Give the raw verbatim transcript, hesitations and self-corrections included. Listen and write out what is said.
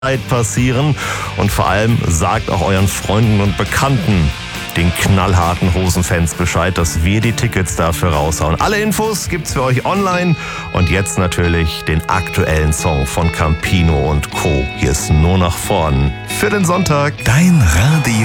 passieren und vor allem sagt auch euren Freunden und Bekannten, den knallharten Hosenfans, Bescheid, dass wir die Tickets dafür raushauen. Alle Infos gibt's für euch online und jetzt natürlich den aktuellen Song von Campino und Co. Hier ist Nur nach vorn für den Sonntag. Dein Radio